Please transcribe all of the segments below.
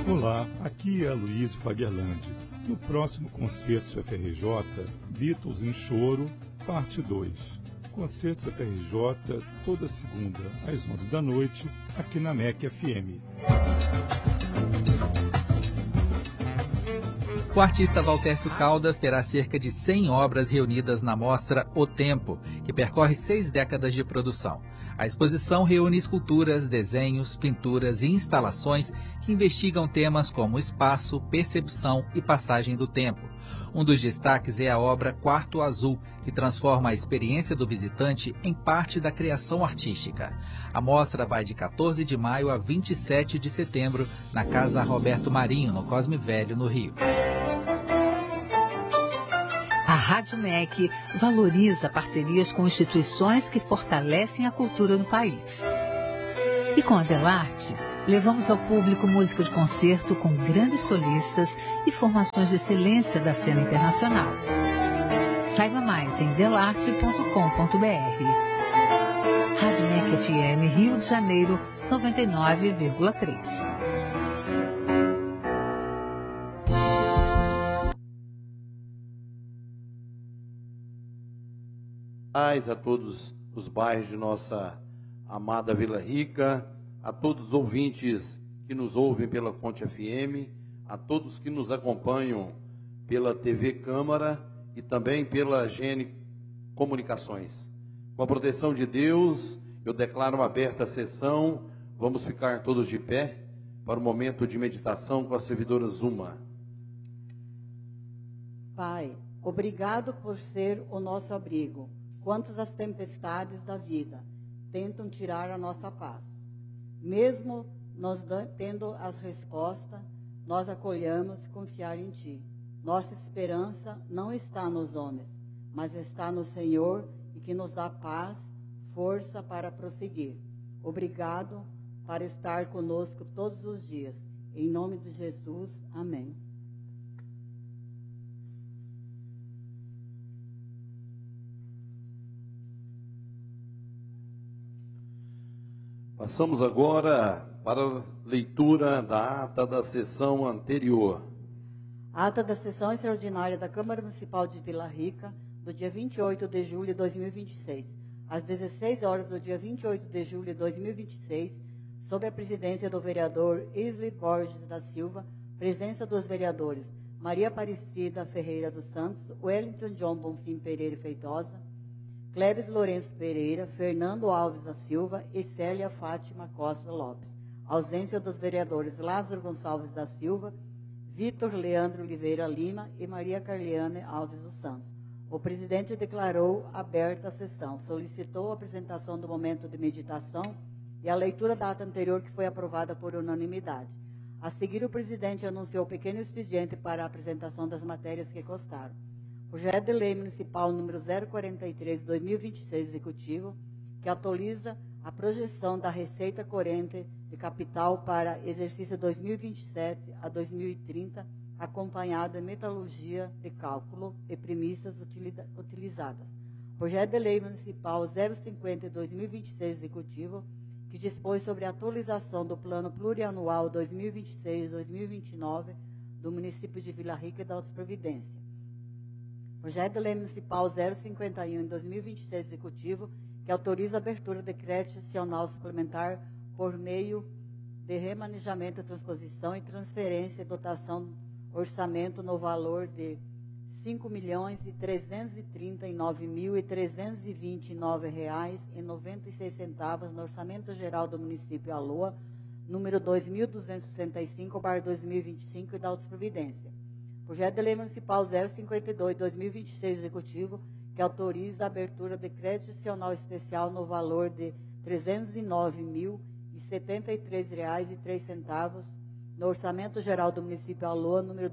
Olá, aqui é Aloysio Fagerland. No próximo Concertos UFRJ, Beatles em Choro, parte 2. Concertos UFRJ, toda segunda, às 11 da noite, aqui na MEC FM. O artista Valtércio Caldas terá cerca de 100 obras reunidas na mostra O Tempo, que percorre 6 décadas de produção. A exposição reúne esculturas, desenhos, pinturas e instalações que investigam temas como espaço, percepção e passagem do tempo. Um dos destaques é a obra Quarto Azul, que transforma a experiência do visitante em parte da criação artística. A mostra vai de 14 de maio a 27 de setembro, na Casa Roberto Marinho, no Cosme Velho, no Rio. A Rádio MEC valoriza parcerias com instituições que fortalecem a cultura no país. E com a Delarte, levamos ao público música de concerto com grandes solistas e formações de excelência da cena internacional. Saiba mais em delarte.com.br. Rádio MEC FM Rio de Janeiro, 99,3. A todos os bairros de nossa amada Vila Rica, a todos os ouvintes que nos ouvem pela Fonte FM, a todos que nos acompanham pela TV Câmara e também pela GN Comunicações. Com a proteção de Deus, eu declaro aberta a sessão. Vamos ficar todos de pé para o momento de meditação com a servidora Zuma. Pai, obrigado por ser o nosso abrigo. Quantas as tempestades da vida tentam tirar a nossa paz. Mesmo nós tendo as respostas, nós acolhemos confiar em Ti. Nossa esperança não está nos homens, mas está no Senhor e que nos dá paz, força para prosseguir. Obrigado por estar conosco todos os dias. Em nome de Jesus, amém. Passamos agora para a leitura da ata da sessão anterior. Ata da sessão extraordinária da Câmara Municipal de Vila Rica, do dia 28 de julho de 2026, às 16 horas do dia 28 de julho de 2026, sob a presidência do vereador Isley Borges da Silva, presença dos vereadores Maria Aparecida Ferreira dos Santos, Wellington John Bonfim Pereira Feitosa, Cleves Lourenço Pereira, Fernando Alves da Silva e Célia Fátima Costa Lopes. Ausência dos vereadores Lázaro Gonçalves da Silva, Vitor Leandro Oliveira Lima e Maria Carliane Alves dos Santos. O presidente declarou aberta a sessão, solicitou a apresentação do momento de meditação e a leitura da ata anterior que foi aprovada por unanimidade. A seguir, o presidente anunciou o pequeno expediente para a apresentação das matérias que constaram. Projeto de Lei Municipal número 043/2026 Executivo, que atualiza a projeção da receita corrente de capital para exercício 2027 a 2030, acompanhado de metalurgia de cálculo e premissas utilizadas. Projeto de Lei Municipal 050/2026 Executivo, que dispõe sobre a atualização do Plano Plurianual 2026-2029 do município de Vila Rica e da Providência. Projeto de Lei Municipal 051/2026 Executivo, que autoriza a abertura de crédito adicional suplementar por meio de remanejamento, transposição e transferência e dotação orçamento no valor de R$ 5.339.329,96 no Orçamento Geral do Município Aloa, número 2265/2025 e da outra providência. Projeto de Lei Municipal 052/2026 Executivo, que autoriza a abertura de crédito adicional especial no valor de R$ 309.073,03 no Orçamento Geral do Município Aloa, número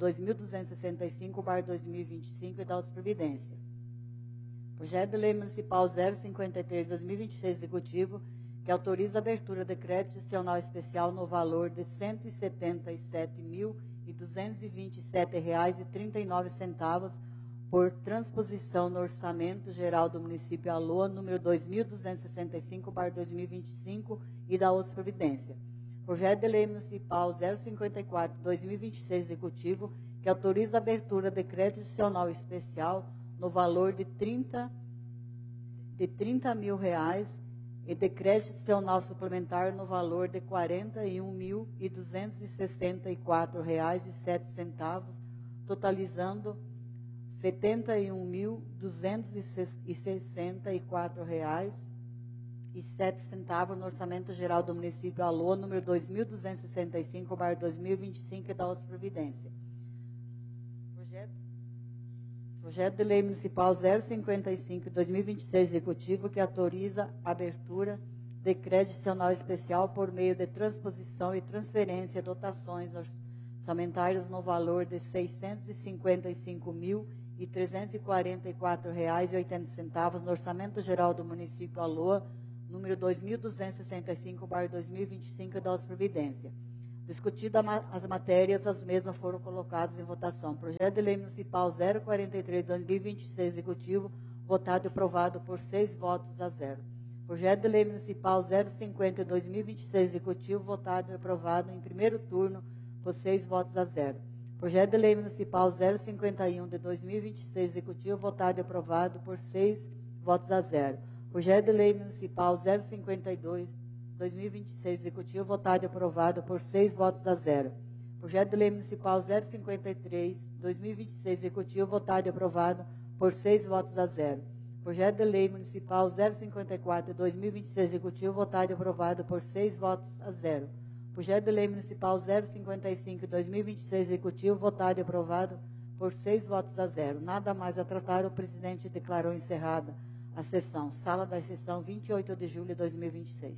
2265/2025 e da outra providência. Projeto de Lei Municipal 053/2026 Executivo, que autoriza a abertura de crédito adicional especial no valor de R$ 177.227,39 por transposição no Orçamento Geral do Município Aloa, número 2265/2025 e da outra providência. Projeto de Lei Municipal 054/2026 Executivo, que autoriza a abertura de crédito adicional especial no valor de 30 mil reais e de crédito adicional suplementar no valor de R$ 41.264,07, totalizando R$ 71.264,07 no Orçamento Geral do Município Aloa, número 2265/2025 e da outra providência. Projeto de Lei Municipal 055/2026 Executivo, que autoriza a abertura de crédito adicional especial por meio de transposição e transferência de dotações orçamentárias no valor de R$ 655.344,80 no Orçamento Geral do Município Aloa, número 2265/2025 e da outra providência. Discutida as matérias, as mesmas foram colocadas em votação. Projeto de Lei Municipal 043/2026 Executivo, votado e aprovado por 6 votos a 0. Projeto de Lei Municipal 050/2026 Executivo, votado e aprovado em primeiro turno por 6 votos a 0. Projeto de Lei Municipal 051/2026 Executivo, votado e aprovado por 6 votos a 0. Projeto de Lei Municipal 052/2026 Executivo, votado e aprovado por 6 votos a 0. Projeto de Lei Municipal 053/2026 Executivo, votado e aprovado por 6 votos a 0. Projeto de Lei Municipal 054/2026 Executivo, votado e aprovado por 6 votos a 0. Projeto de Lei Municipal 055/2026 Executivo, votado e aprovado por 6 votos a 0. Nada mais a tratar, o presidente declarou encerrada a sessão. Sala da sessão, 28 de julho de 2026.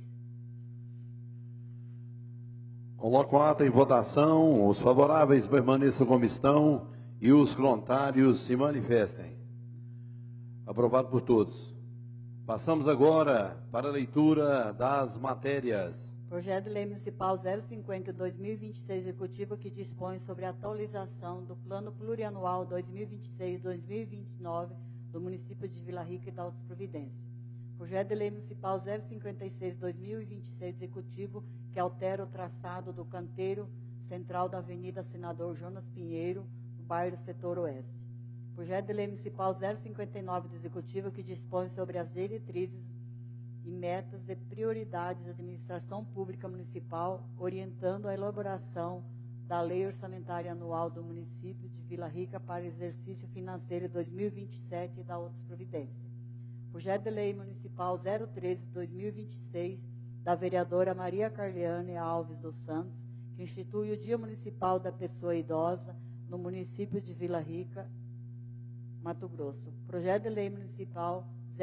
Coloco a ata em votação. Os favoráveis permaneçam como estão e os contrários se manifestem. Aprovado por todos. Passamos agora para a leitura das matérias. Projeto de Lei Municipal 050/2026 Executivo, que dispõe sobre a atualização do Plano Plurianual 2026-2029 do município de Vila Rica e da outras providências. Projeto de Lei Municipal 056/2026 Executivo, que altera o traçado do canteiro central da Avenida Senador Jonas Pinheiro, no bairro Setor Oeste. Projeto de Lei Municipal 059 do Executivo, que dispõe sobre as diretrizes e metas e prioridades da administração pública municipal, orientando a elaboração da Lei Orçamentária Anual do município de Vila Rica para exercício financeiro 2027 e da outras providências. Projeto de Lei Municipal 013/2026 da vereadora Maria Carliane Alves dos Santos, que institui o Dia Municipal da Pessoa Idosa no município de Vila Rica, Mato Grosso. Projeto de Lei Municipal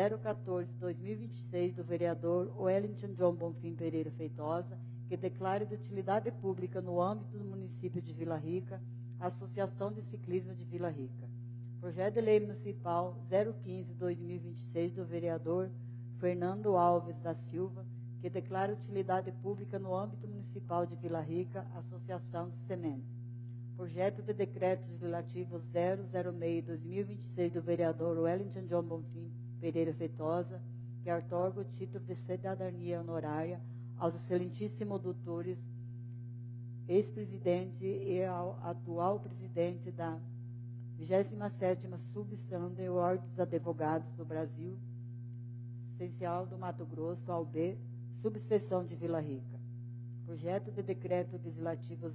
014/2026 do vereador Wellington John Bonfim Pereira Feitosa, que declara de utilidade pública no âmbito do município de Vila Rica a Associação de Ciclismo de Vila Rica. Projeto de Lei Municipal 015/2026 do vereador Fernando Alves da Silva, que declara utilidade pública no âmbito municipal de Vila Rica a Associação de Semente. Projeto de Decreto Legislativo 006/2026 do vereador Wellington John Bonfim Pereira Feitosa, que outorga o título de cidadania honorária aos excelentíssimos doutores, ex-presidente e ao atual presidente da 27ª Subordem dos Advogados do Brasil, Essencial do Mato Grosso, AUB, subseção de Vila Rica. Projeto de Decreto Legislativo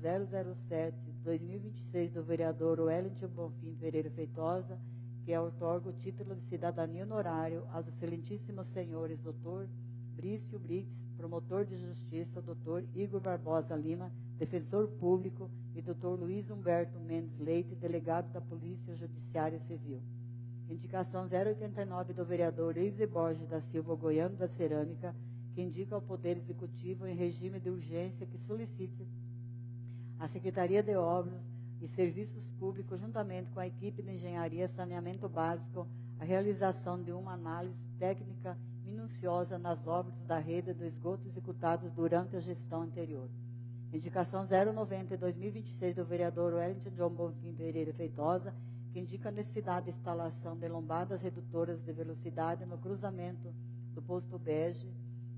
007/2026 do vereador Wellington Bonfim Pereira Feitosa, que outorga o título de cidadania honorário aos excelentíssimos senhores Dr. Brício Brix, promotor de justiça, Dr. Igor Barbosa Lima, defensor público, e Dr. Luiz Humberto Mendes Leite, delegado da Polícia Judiciária Civil. Indicação 089 do vereador Eise Borges da Silva Goiano da Cerâmica, que indica ao Poder Executivo, em regime de urgência, que solicite à Secretaria de Obras e Serviços Públicos, juntamente com a equipe de Engenharia e Saneamento Básico, a realização de uma análise técnica minuciosa nas obras da rede do esgoto executadas durante a gestão anterior. Indicação 090/2026 do vereador Wellington John Bonfim Pereira Feitosa, que indica a necessidade de instalação de lombadas redutoras de velocidade no cruzamento do posto Bege,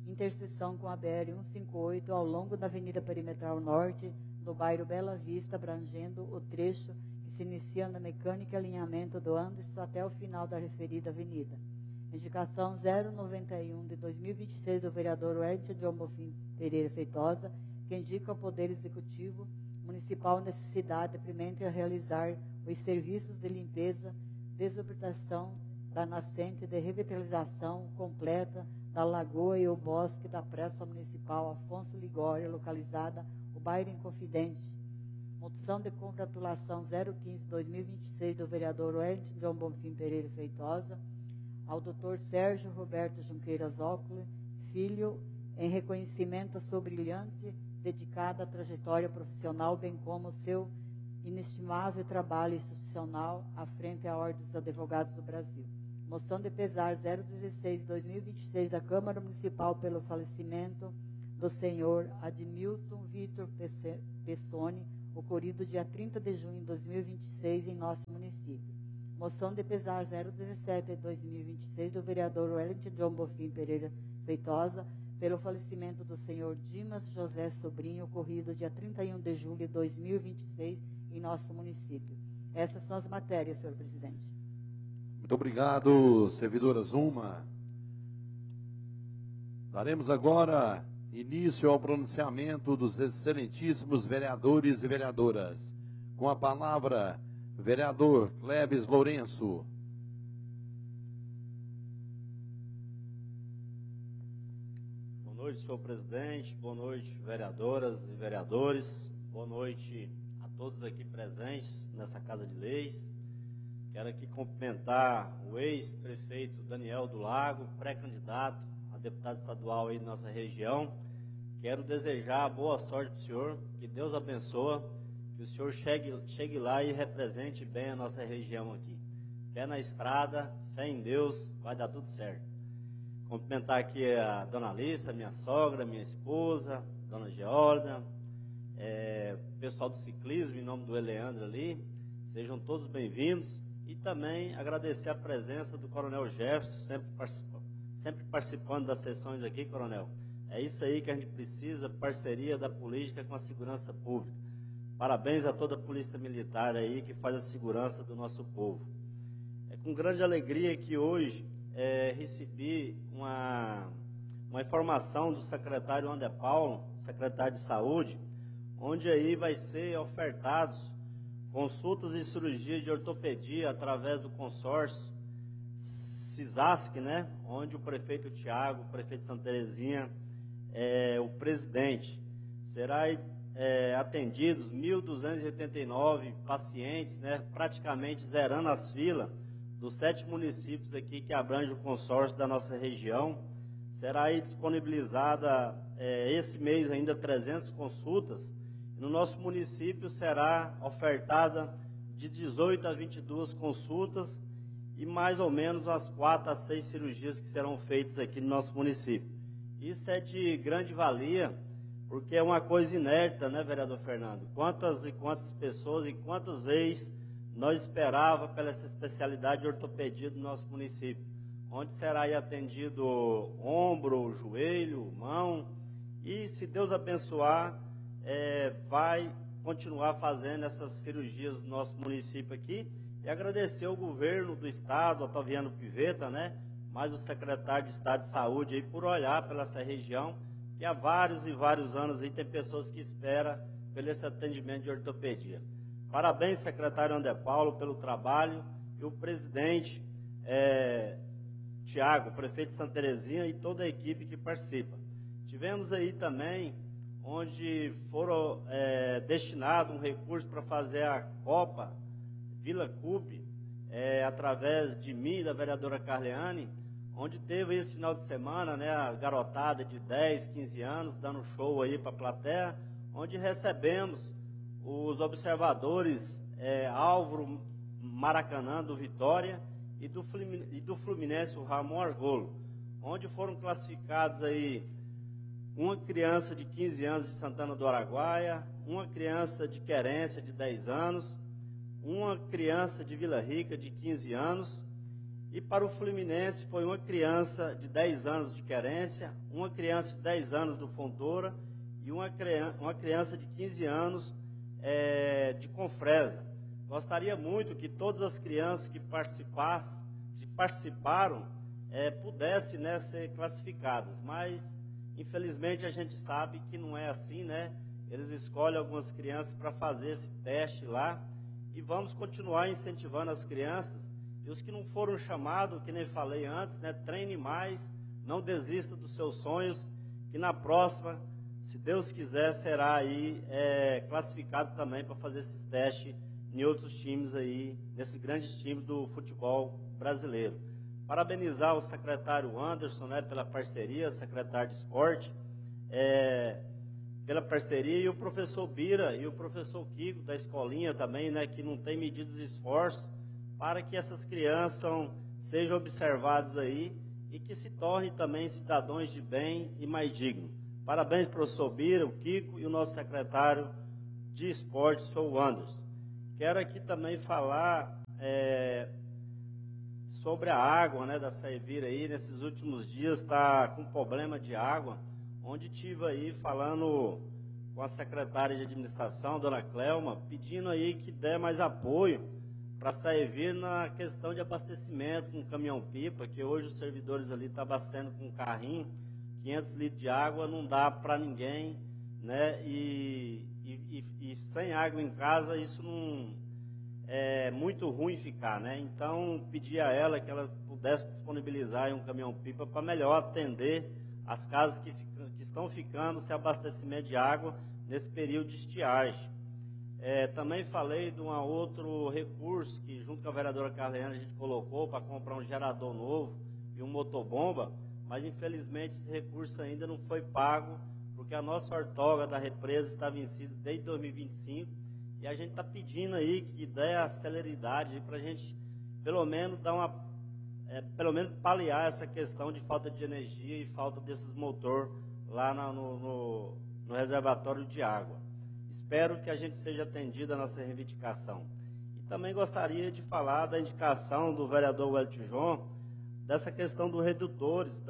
interseção com a BR-158 ao longo da Avenida Perimetral Norte, no bairro Bela Vista, abrangendo o trecho que se inicia na mecânica e alinhamento do Anderson até o final da referida avenida. Indicação 091 de 2026 do vereador Wellington John Bonfim Pereira Feitosa, que indica ao Poder Executivo Municipal a necessidade premente a realizar os serviços de limpeza, desorbitação da nascente de revitalização completa da lagoa e o bosque da Praça Municipal Afonso Ligório, localizada no bairro Inconfidente. Moção de congratulação 015-2026 do vereador Wellington John Bonfim Pereira Feitosa ao Dr. Sérgio Roberto Junqueiras Óculo, filho, em reconhecimento à sua brilhante, dedicada à trajetória profissional, bem como seu inestimável trabalho institucional à frente à Ordem dos Advogados do Brasil. Moção de pesar 016-2026 da Câmara Municipal pelo falecimento do senhor Admilton Vitor Pessoni, ocorrido dia 30 de junho de 2026 em nosso município. Moção de pesar 017-2026 do vereador Wellington John Bonfim Pereira Feitosa pelo falecimento do senhor Dimas José Sobrinho, ocorrido dia 31 de julho de 2026 em nosso município. Essas são as matérias, senhor presidente. Muito obrigado, servidora Zuma. Daremos agora início ao pronunciamento dos excelentíssimos vereadores e vereadoras. Com a palavra, vereador Clébis Lourenço. Boa noite, senhor presidente. Boa noite, vereadoras e vereadores. Boa noite a todos aqui presentes nessa Casa de Leis. Quero aqui cumprimentar o ex-prefeito Daniel do Lago, pré-candidato a deputado estadual aí da nossa região. Quero desejar boa sorte para o senhor, que Deus abençoe, que o senhor chegue lá e represente bem a nossa região aqui. Pé na estrada, fé em Deus, vai dar tudo certo. Cumprimentar aqui a dona Alissa, minha sogra, minha esposa, dona Georda, pessoal do ciclismo, em nome do Eleandro ali, sejam todos bem-vindos. E também agradecer a presença do Coronel Jefferson, sempre participando das sessões aqui, Coronel. É isso aí que a gente precisa, parceria da política com a segurança pública. Parabéns a toda a Polícia Militar aí que faz a segurança do nosso povo. É com grande alegria que hoje recebi uma informação do secretário André Paulo, secretário de Saúde, onde aí vai ser ofertados consultas e cirurgias de ortopedia através do consórcio CISASC, né? Onde o prefeito Tiago, o prefeito de Santa Terezinha, é o presidente. Será atendidos 1.289 pacientes, né? Praticamente zerando as filas dos 7 municípios aqui que abrange o consórcio da nossa região. Será aí disponibilizada esse mês ainda 300 consultas. No nosso município será ofertada de 18 a 22 consultas e mais ou menos umas 4 a 6 cirurgias que serão feitas aqui no nosso município. Isso é de grande valia, porque é uma coisa inédita, né, vereador Fernando? Quantas e quantas pessoas e quantas vezes nós esperávamos pela essa especialidade de ortopedia do nosso município, onde será aí atendido ombro, joelho, mão, e se Deus abençoar, vai continuar fazendo essas cirurgias no nosso município aqui, e agradecer ao governo do estado, Otaviano Pivetta, né, mais o secretário de Estado de Saúde aí, por olhar pela essa região, que há vários e vários anos aí tem pessoas que esperam pelo esse atendimento de ortopedia. Parabéns, secretário André Paulo, pelo trabalho, e o presidente Tiago, prefeito de Santa Terezinha, e toda a equipe que participa. Tivemos aí também onde foram destinado um recurso para fazer a Copa Vila Cube, através de mim e da vereadora Carleane, onde teve esse final de semana, né, a garotada de 10, 15 anos, dando show aí para a plateia, onde recebemos os observadores Álvaro Maracanã, do Vitória, e do Fluminense, o Ramon Argolo, onde foram classificados aí uma criança de 15 anos de Santana do Araguaia, uma criança de Querência de 10 anos, uma criança de Vila Rica de 15 anos E para o Fluminense foi uma criança de 10 anos de Querência, uma criança de 10 anos do Fontoura e uma criança de 15 anos de Confresa. Gostaria muito que todas as crianças que participaram pudessem, né, ser classificadas, mas infelizmente a gente sabe que não é assim, né? Eles escolhem algumas crianças para fazer esse teste lá e vamos continuar incentivando as crianças. E os que não foram chamados, que nem falei antes, né, treine mais, não desista dos seus sonhos, que na próxima, se Deus quiser, será aí classificado também para fazer esses testes em outros times aí, nesses grandes times do futebol brasileiro. Parabenizar o secretário Anderson, né, pela parceria, secretário de esporte, pela parceria, e o professor Bira e o professor Kiko da escolinha também, né, que não tem medido os esforços para que essas crianças sejam observadas aí e que se tornem também cidadãos de bem e mais dignos. Parabéns, professor Bira, o Kiko e o nosso secretário de esporte, o Anderson. Quero aqui também falar sobre a água, né, da Saivira aí. Nesses últimos dias está com problema de água, onde tive aí falando com a secretária de administração, dona Clelma, pedindo aí que dê mais apoio para Saivira na questão de abastecimento com caminhão-pipa, que hoje os servidores ali estão abastecendo com um carrinho, 500 litros de água não dá para ninguém, né? E sem água em casa isso não é muito ruim ficar, né? Então pedi a ela que ela pudesse disponibilizar um caminhão-pipa para melhor atender as casas que estão ficando sem abastecimento de água nesse período de estiagem. Também falei de um outro recurso que, junto com a vereadora Carleane, a gente colocou para comprar um gerador novo e um motobomba, mas infelizmente esse recurso ainda não foi pago, porque a nossa ortoga da represa está vencida desde 2025 e a gente está pedindo aí que dê a celeridade para a gente, pelo menos, pelo menos paliar essa questão de falta de energia e falta desses motores lá no reservatório de água. Espero que a gente seja atendido a nossa reivindicação. E também gostaria de falar da indicação do vereador Wellington João, dessa questão dos redutores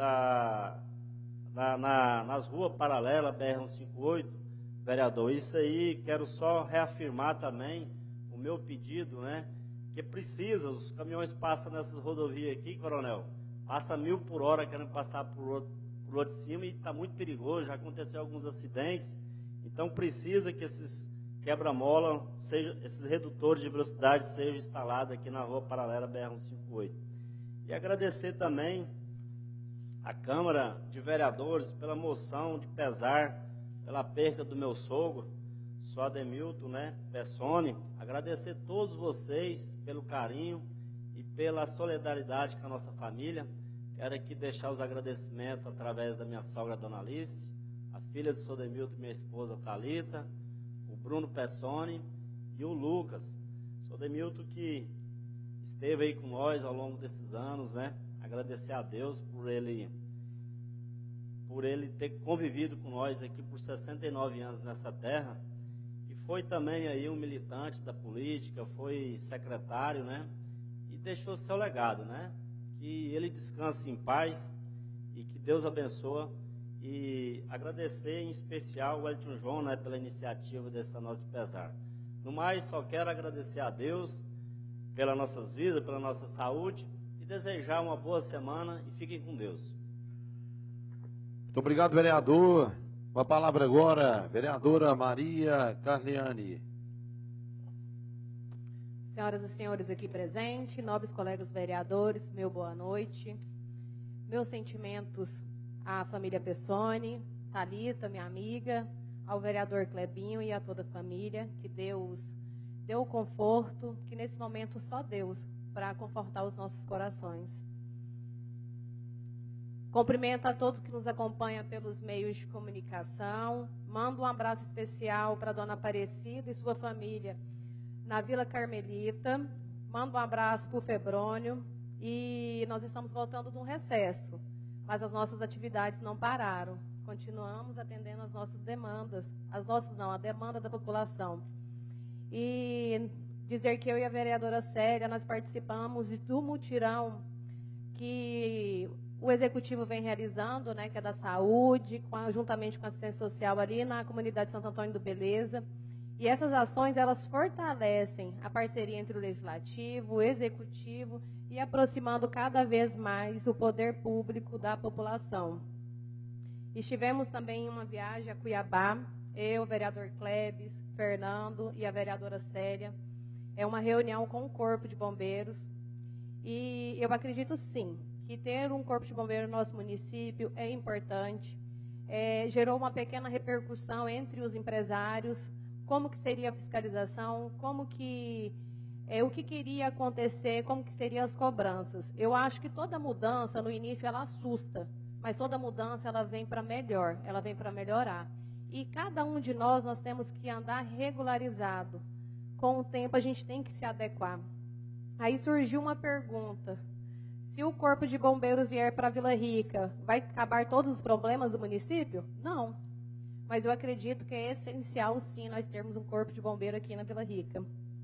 nas ruas paralelas, BR-158, vereador. Isso aí, quero só reafirmar também o meu pedido, né? Que precisa, os caminhões passam nessas rodovias aqui, coronel, passa 1000 por hora querendo passar por outro de cima e está muito perigoso, já aconteceu alguns acidentes. Então precisa que esses quebra-mola, esses redutores de velocidade sejam instalados aqui na rua paralela BR-158. E agradecer também a Câmara de Vereadores pela moção de pesar pela perca do meu sogro, só Ademilton, né, Pessoni. Agradecer a todos vocês pelo carinho e pela solidariedade com a nossa família. Quero aqui deixar os agradecimentos através da minha sogra, Dona Alice, a filha do Sodemilton, minha esposa, Thalita, o Bruno Pessoni e o Lucas. Sodemilton que esteve aí com nós ao longo desses anos, né? Agradecer a Deus por ele ter convivido com nós aqui por 69 anos nessa terra. E foi também aí um militante da política, foi secretário, né? E deixou seu legado, né? Que ele descanse em paz e que Deus abençoe. E agradecer em especial o Wellington João, né, pela iniciativa dessa nota de pesar. No mais, só quero agradecer a Deus pelas nossas vidas, pela nossa saúde e desejar uma boa semana e fiquem com Deus. Muito obrigado, vereador. Com a palavra agora, vereadora Maria Carleane. Senhoras e senhores aqui presentes, nobres colegas vereadores, meu boa noite. Meus sentimentos à família Pessoni, Thalita, minha amiga, ao vereador Clebinho e a toda a família, que Deus deu o conforto, que nesse momento só Deus, para confortar os nossos corações. Cumprimento a todos que nos acompanham pelos meios de comunicação. Mando um abraço especial para a dona Aparecida e sua família na Vila Carmelita. Mando um abraço para o Febrônio. E nós estamos voltando de um recesso, mas as nossas atividades não pararam. Continuamos atendendo as nossas demandas. A demanda da população. E dizer que eu e a vereadora Célia, nós participamos do mutirão que o Executivo vem realizando, né, que é da saúde, juntamente com a assistência social ali na comunidade Santo Antônio do Beleza. E essas ações, elas fortalecem a parceria entre o Legislativo, o Executivo e aproximando cada vez mais o poder público da população. Estivemos também em uma viagem a Cuiabá, eu, o vereador Clebes, Fernando e a vereadora Célia. É uma reunião com o Corpo de Bombeiros. E eu acredito, sim, que ter um Corpo de Bombeiros no nosso município é importante. Gerou uma pequena repercussão entre os empresários, como que seria a fiscalização, como que o que queria acontecer, como que seriam as cobranças. Eu acho que toda mudança, no início, ela assusta, mas toda mudança, ela vem para melhor, ela vem para melhorar. E cada um de nós temos que andar regularizado. Com o tempo, a gente tem que se adequar. Aí surgiu uma pergunta. Se o Corpo de Bombeiros vier para Vila Rica, vai acabar todos os problemas do município? Não. Mas eu acredito que é essencial, sim, nós termos um Corpo de Bombeiro aqui na Vila Rica.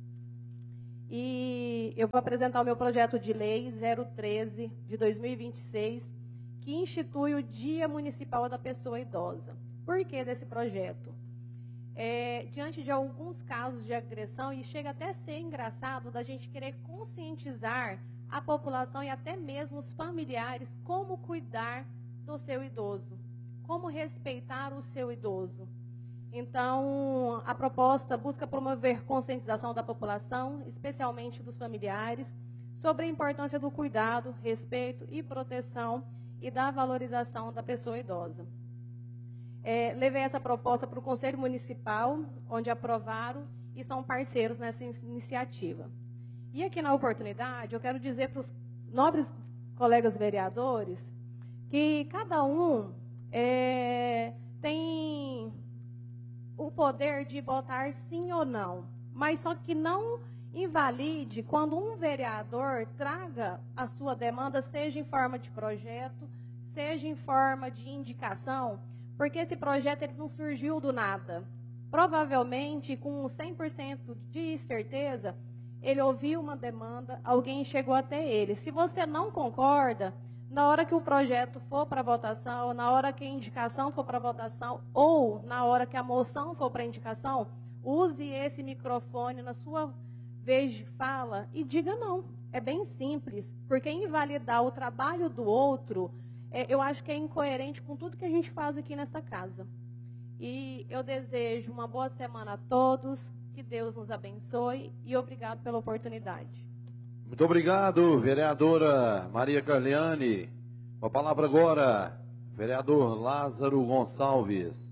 E eu vou apresentar o meu projeto de lei 013 de 2026, que institui o Dia Municipal da Pessoa Idosa. Por que desse projeto? Diante de alguns casos de agressão, e chega até a ser engraçado da gente querer conscientizar a população e até mesmo os familiares como cuidar do seu idoso, como respeitar o seu idoso. Então, a proposta busca promover conscientização da população, especialmente dos familiares, sobre a importância do cuidado, respeito e proteção e da valorização da pessoa idosa. Levei essa proposta para o Conselho Municipal, onde aprovaram e são parceiros nessa iniciativa. E aqui na oportunidade, eu quero dizer para os nobres colegas vereadores que cada um tem o poder de votar sim ou não, mas só que não invalide quando um vereador traga a sua demanda, seja em forma de projeto, seja em forma de indicação, porque esse projeto ele não surgiu do nada. Provavelmente, com 100% de certeza, ele ouviu uma demanda, alguém chegou até ele. Se você não concorda, na hora que o projeto for para votação, na hora que a indicação for para votação, ou na hora que a moção for para indicação, use esse microfone na sua vez de fala e diga não. É bem simples, porque invalidar o trabalho do outro, eu acho que é incoerente com tudo que a gente faz aqui nessa casa. E eu desejo uma boa semana a todos, que Deus nos abençoe e obrigado pela oportunidade. Muito obrigado, vereadora Maria Carliane. Com a palavra agora, vereador Lázaro Gonçalves.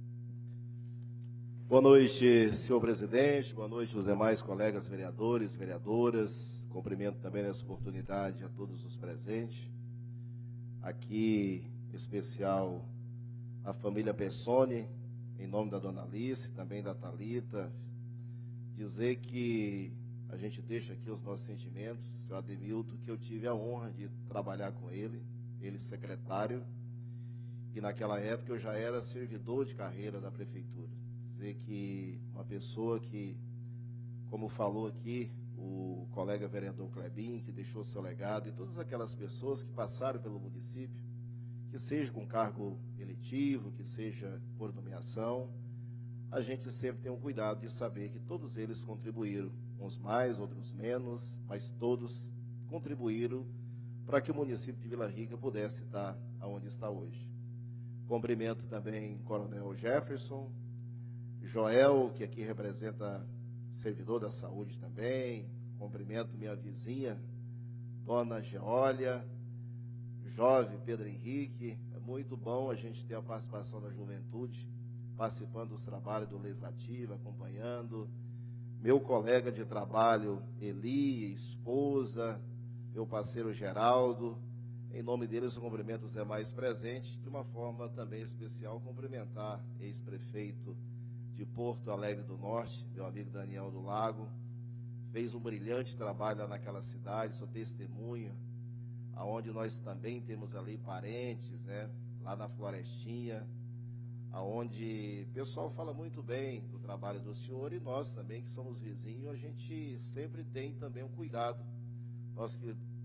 Boa noite, senhor presidente, boa noite aos demais colegas vereadores, vereadoras. Cumprimento também nessa oportunidade a todos os presentes. Aqui, em especial, a família Bessone, em nome da dona Alice, também da Thalita. Dizer que a gente deixa aqui os nossos sentimentos, senhor Ademilton, que eu tive a honra de trabalhar com ele secretário, e naquela época eu já era servidor de carreira da prefeitura. Dizer que uma pessoa que, como falou aqui o colega vereador Clebinho, que deixou seu legado, e todas aquelas pessoas que passaram pelo município, que seja com cargo eletivo, que seja por nomeação, a gente sempre tem um cuidado de saber que todos eles contribuíram, uns mais, outros menos, mas todos contribuíram para que o município de Vila Rica pudesse estar onde está hoje. Cumprimento também o Coronel Jefferson, Joel, que aqui representa servidor da saúde também. Cumprimento minha vizinha, Dona Geólia, jovem Pedro Henrique. É muito bom a gente ter a participação da juventude, participando dos trabalhos do Legislativo, acompanhando. Meu colega de trabalho, Eli, esposa, meu parceiro Geraldo. Em nome deles, eu cumprimento os demais presentes. De uma forma também especial, cumprimentar ex-prefeito de Porto Alegre do Norte, meu amigo Daniel do Lago. Fez um brilhante trabalho lá naquela cidade, sou testemunha, aonde nós também temos ali parentes, né, lá na Florestinha, aonde o pessoal fala muito bem do trabalho do senhor, e nós também, que somos vizinhos, a gente sempre tem também um cuidado. Nós que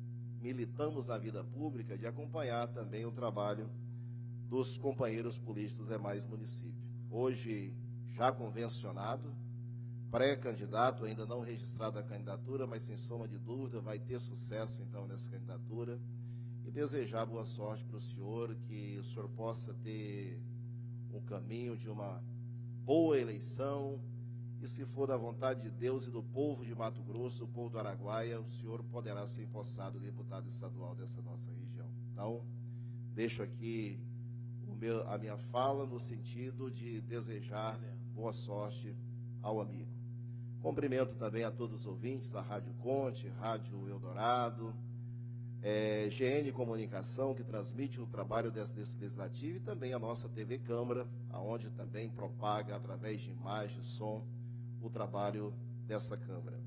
militamos na vida pública, de acompanhar também o trabalho dos companheiros políticos dos demais municípios. Hoje, já convencionado, pré-candidato, ainda não registrado a candidatura, mas sem sombra de dúvida vai ter sucesso então nessa candidatura, e desejar boa sorte para o senhor, que o senhor possa ter um caminho de uma boa eleição, e se for da vontade de Deus e do povo de Mato Grosso, do povo do Araguaia, o senhor poderá ser empossado deputado estadual dessa nossa região. Então, deixo aqui a minha fala no sentido de desejar boa sorte ao amigo. Cumprimento também a todos os ouvintes da Rádio Conte, Rádio Eldorado, GN Comunicação, que transmite o trabalho desse legislativo, e também a nossa TV Câmara, onde também propaga, através de imagem e som, o trabalho dessa Câmara.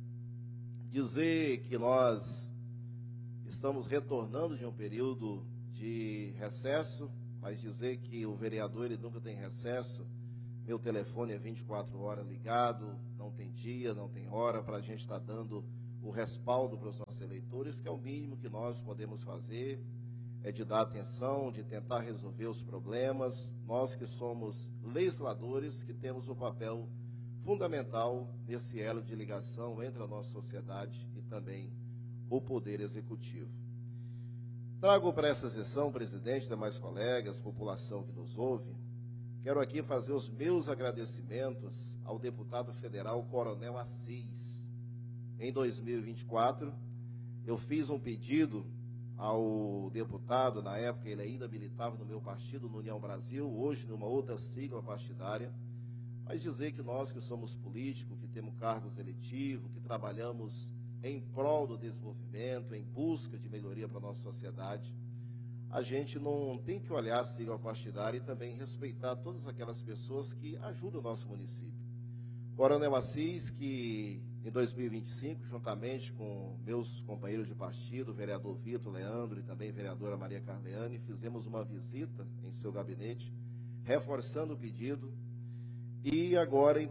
Dizer que nós estamos retornando de um período de recesso, mas dizer que o vereador ele nunca tem recesso. Meu telefone é 24 horas ligado, não tem dia, não tem hora, para a gente estar dando o respaldo para os nossos eleitores, que é o mínimo que nós podemos fazer, é de dar atenção, de tentar resolver os problemas. Nós que somos legisladores, que temos um papel fundamental nesse elo de ligação entre a nossa sociedade e também o Poder Executivo. Trago para essa sessão, presidente, demais colegas, população que nos ouve, quero aqui fazer os meus agradecimentos ao deputado federal Coronel Assis. Em 2024, eu fiz um pedido ao deputado, na época ele ainda militava no meu partido, no União Brasil, hoje numa outra sigla partidária, mas dizer que nós que somos políticos, que temos cargos eletivos, que trabalhamos em prol do desenvolvimento, em busca de melhoria para a nossa sociedade, a gente não tem que olhar a sigla partidária e também respeitar todas aquelas pessoas que ajudam o nosso município. Coronel Assis, que em 2025, juntamente com meus companheiros de partido, o vereador Vitor Leandro e também a vereadora Maria Carleane, fizemos uma visita em seu gabinete, reforçando o pedido, e agora em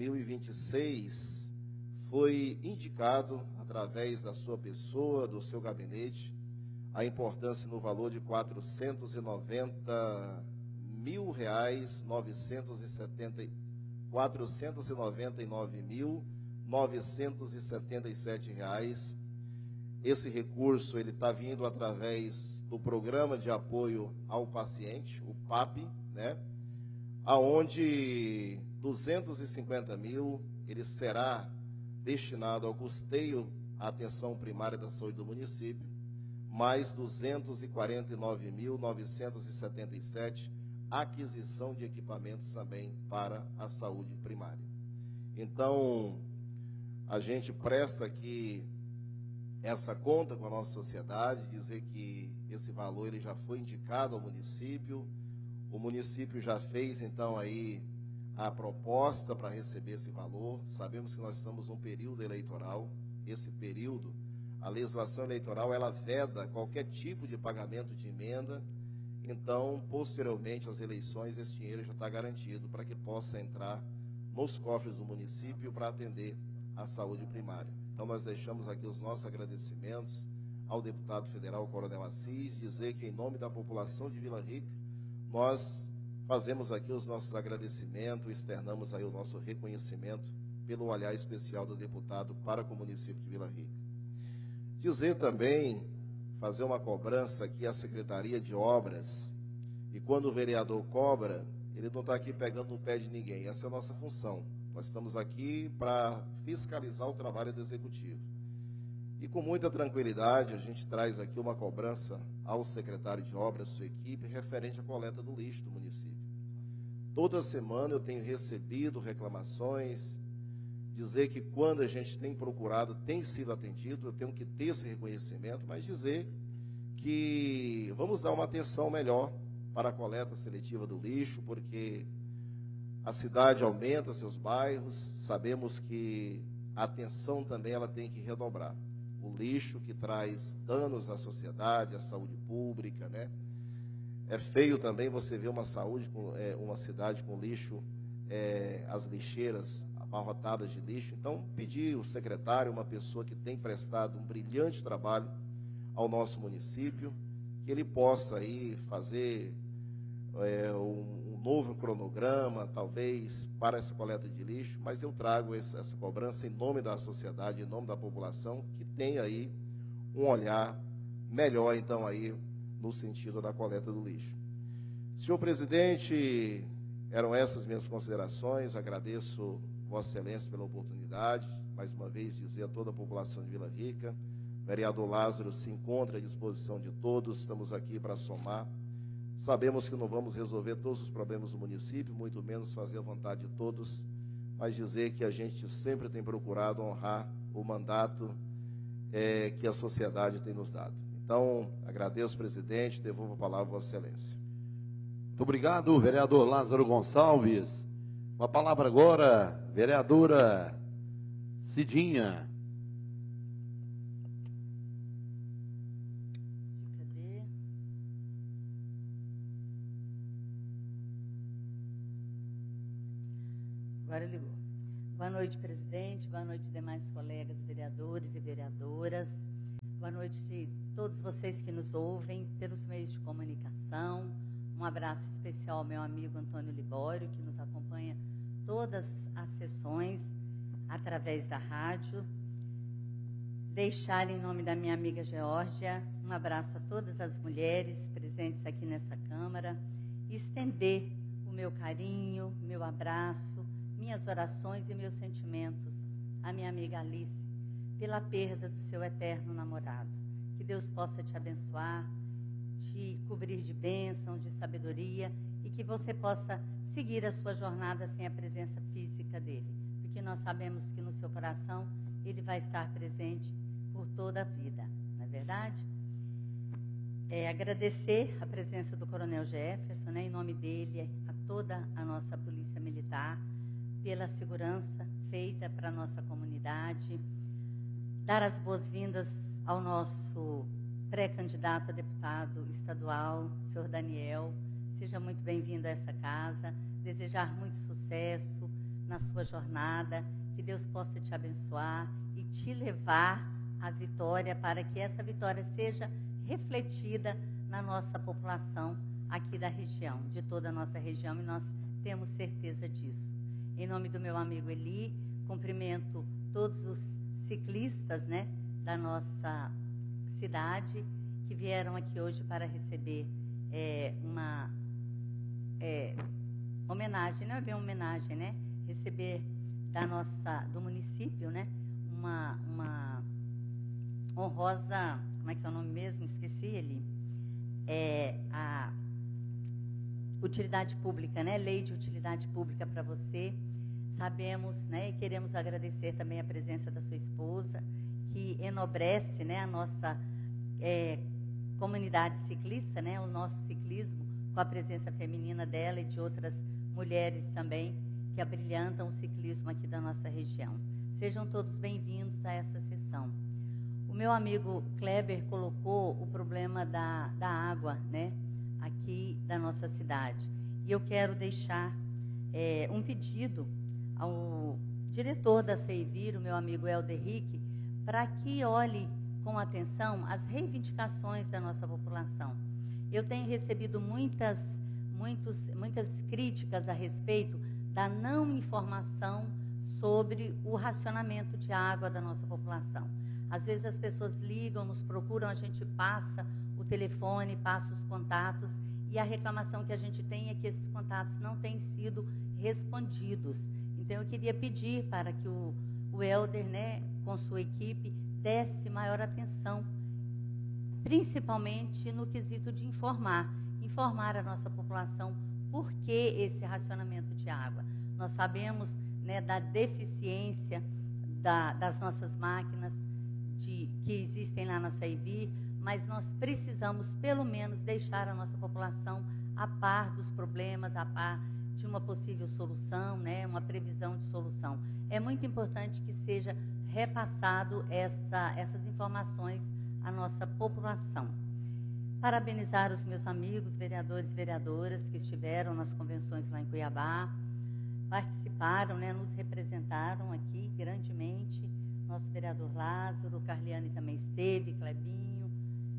2026 foi indicado, através da sua pessoa, do seu gabinete, a importância no valor de R$ 499.977. Esse recurso ele está vindo através do Programa de Apoio ao Paciente, o PAP, né? Aonde 250 mil ele será destinado ao custeio à atenção primária da saúde do município, mais 249.977 aquisição de equipamentos também para a saúde primária. Então, a gente presta aqui essa conta com a nossa sociedade, dizer que esse valor ele já foi indicado ao município, o município já fez então aí a proposta para receber esse valor. Sabemos que nós estamos num período eleitoral, esse período, a legislação eleitoral, ela veda qualquer tipo de pagamento de emenda, então, posteriormente às eleições, esse dinheiro já está garantido para que possa entrar nos cofres do município para atender a saúde primária. Então, nós deixamos aqui os nossos agradecimentos ao deputado federal Coronel Assis, dizer que em nome da população de Vila Rica, nós fazemos aqui os nossos agradecimentos, externamos aí o nosso reconhecimento pelo olhar especial do deputado para com o município de Vila Rica. Dizer também, fazer uma cobrança aqui à Secretaria de Obras, e quando o vereador cobra, ele não está aqui pegando no pé de ninguém, essa é a nossa função. Nós estamos aqui para fiscalizar o trabalho do Executivo. E com muita tranquilidade, a gente traz aqui uma cobrança ao secretário de Obras, sua equipe, referente à coleta do lixo do município. Toda semana eu tenho recebido reclamações, dizer que quando a gente tem procurado, tem sido atendido, eu tenho que ter esse reconhecimento, mas dizer que vamos dar uma atenção melhor para a coleta seletiva do lixo, porque a cidade aumenta seus bairros, sabemos que a atenção também ela tem que redobrar. O lixo que traz danos à sociedade, à saúde pública, né? É feio também você ver uma cidade com lixo, as lixeiras abarrotadas de lixo. Então, pedir o secretário, uma pessoa que tem prestado um brilhante trabalho ao nosso município, que ele possa aí fazer um novo cronograma, talvez, para essa coleta de lixo, mas eu trago essa cobrança em nome da sociedade, em nome da população, que tem aí um olhar melhor, então, aí, no sentido da coleta do lixo. Senhor presidente, eram essas minhas considerações, agradeço Vossa Excelência pela oportunidade, mais uma vez dizer a toda a população de Vila Rica, vereador Lázaro se encontra à disposição de todos, estamos aqui para somar. Sabemos que não vamos resolver todos os problemas do município, muito menos fazer a vontade de todos, mas dizer que a gente sempre tem procurado honrar o mandato que a sociedade tem nos dado. Então, agradeço, presidente, devolvo a palavra a Vossa Excelência. Muito obrigado, vereador Lázaro Gonçalves. Com a palavra agora, vereadora Cidinha. Cadê? Agora ligou. Boa noite, presidente. Boa noite, demais colegas vereadores e vereadoras. Boa noite a todos vocês que nos ouvem pelos meios de comunicação. Um abraço especial ao meu amigo Antônio Libório, que nos acompanha todas as sessões através da rádio. Deixar em nome da minha amiga Geórgia um abraço a todas as mulheres presentes aqui nessa Câmara e estender o meu carinho, meu abraço, minhas orações e meus sentimentos à minha amiga Alice pela perda do seu eterno namorado. Que Deus possa te abençoar, te cobrir de bênçãos, de sabedoria e que você possa seguir a sua jornada sem a presença física dele, porque nós sabemos que no seu coração ele vai estar presente por toda a vida, não é verdade? Agradecer a presença do Coronel Jefferson, né, em nome dele, a toda a nossa Polícia Militar, pela segurança feita para a nossa comunidade, dar as boas-vindas ao nosso pré-candidato a deputado estadual, senhor Daniel. Seja muito bem-vindo a essa casa, desejar muito sucesso na sua jornada, que Deus possa te abençoar e te levar à vitória, para que essa vitória seja refletida na nossa população aqui da região, de toda a nossa região, e nós temos certeza disso. Em nome do meu amigo Eli, cumprimento todos os ciclistas, né, da nossa cidade, que vieram aqui hoje para receber uma homenagem, não é bem homenagem, né? Receber do município, né? Uma honrosa, como é que é o nome mesmo? Esqueci ele. A utilidade pública, né? Lei de utilidade pública para você. Sabemos, né? E queremos agradecer também a presença da sua esposa, que enobrece, né, a nossa comunidade ciclista, né, o nosso ciclismo, com a presença feminina dela e de outras mulheres também, que abrilhantam o ciclismo aqui da nossa região. Sejam todos bem-vindos a essa sessão. O meu amigo Kleber colocou o problema da água, né, aqui da nossa cidade. E eu quero deixar um pedido ao diretor da CEIVIR, o meu amigo Helder Rick, para que olhe com atenção as reivindicações da nossa população. Eu tenho recebido muitas críticas a respeito da não informação sobre o racionamento de água da nossa população. Às vezes as pessoas ligam, nos procuram, a gente passa o telefone, passa os contatos, e a reclamação que a gente tem é que esses contatos não têm sido respondidos. Então eu queria pedir para que o Helder, né, com sua equipe, desse maior atenção, principalmente no quesito de informar a nossa população por que esse racionamento de água. Nós sabemos, né, da deficiência das nossas máquinas que existem lá na CEIVIR, mas nós precisamos, pelo menos, deixar a nossa população a par dos problemas, a par de uma possível solução, né, uma previsão de solução. É muito importante que seja repassado essas informações à nossa população. Parabenizar os meus amigos, vereadores e vereadoras que estiveram nas convenções lá em Cuiabá, participaram, né, nos representaram aqui grandemente. Nosso vereador Lázaro, Carliane também esteve, Clebinho,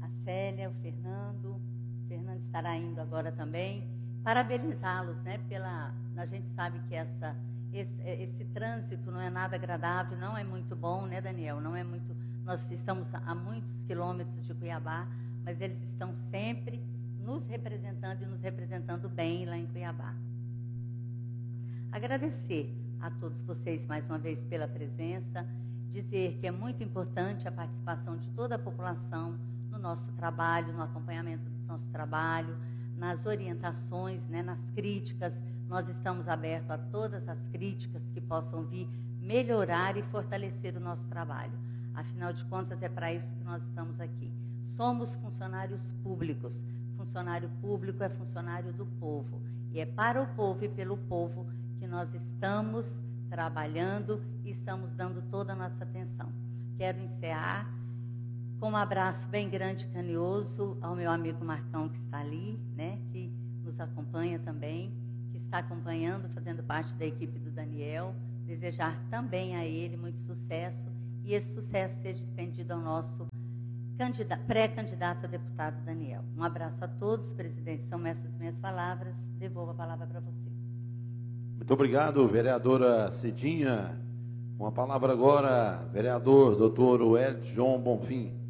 a Célia, o Fernando estará indo agora também. Parabenizá-los, né, a gente sabe que esse trânsito não é nada agradável, não é muito bom, né, Daniel? Não é muito. Nós estamos a muitos quilômetros de Cuiabá, mas eles estão sempre nos representando e nos representando bem lá em Cuiabá. Agradecer a todos vocês mais uma vez pela presença, dizer que é muito importante a participação de toda a população no nosso trabalho, no acompanhamento do nosso trabalho, nas orientações, né, nas críticas. Nós estamos abertos a todas as críticas que possam vir melhorar e fortalecer o nosso trabalho. Afinal de contas, é para isso que nós estamos aqui. Somos funcionários públicos. Funcionário público é funcionário do povo. E é para o povo e pelo povo que nós estamos trabalhando e estamos dando toda a nossa atenção. Quero encerrar com um abraço bem grande e carinhoso ao meu amigo Marcão, que está ali, né, que nos acompanha também, que está acompanhando, fazendo parte da equipe do Daniel. Desejar também a ele muito sucesso e esse sucesso seja estendido ao nosso pré-candidato a deputado Daniel. Um abraço a todos, presidente. São essas minhas palavras. Devolvo a palavra para você. Muito obrigado, vereadora Cidinha. Uma palavra agora, vereador doutor Wellington João Bonfim.